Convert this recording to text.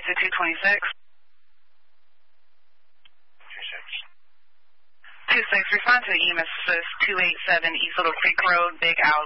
to 226. 26, respond to EMS 287 East Little Creek Road, Big Owl.